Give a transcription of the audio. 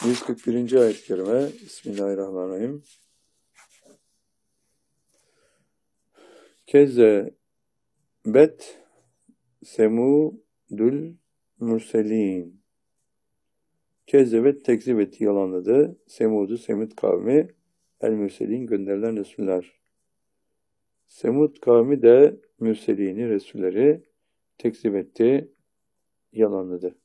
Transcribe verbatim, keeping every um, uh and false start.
yüz kırk birinci ayet-i kerime. Bismillahirrahmanirrahim. Kezzebet semudul murselin. Kezzebet tekzip etti, yalanladı. Semud'u, Semud kavmi, el mürselin, gönderilen Resuller. Semud kavmi de mürselini, Resulleri tekzip etti, yalanladı.